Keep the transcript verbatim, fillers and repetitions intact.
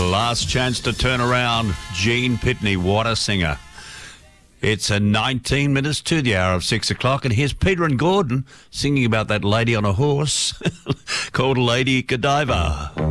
Last chance to turn around. Gene Pitney, what a singer. It's a nineteen minutes to the hour of six o'clock, and here's Peter and Gordon singing about that lady on a horse called Lady Godiva.